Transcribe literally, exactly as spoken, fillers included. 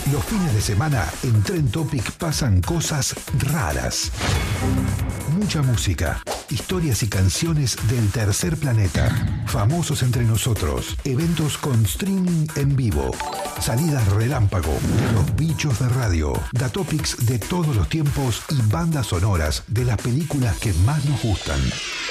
Los fines de semana en Trend Topic pasan cosas raras. Mucha música, historias y canciones del tercer planeta, famosos entre nosotros, eventos con streaming en vivo, salidas relámpago, los bichos de radio, datopics de todos los tiempos y bandas sonoras de las películas que más nos gustan.